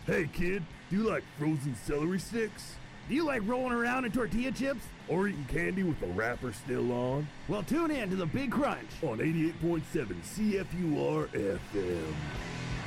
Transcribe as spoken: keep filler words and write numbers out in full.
Hey kid, do you like frozen celery sticks? Do you like rolling around in tortilla chips? Or eating candy with the wrapper still on? Well, tune in to The Big Crunch On eighty-eight point seven C F U R F M.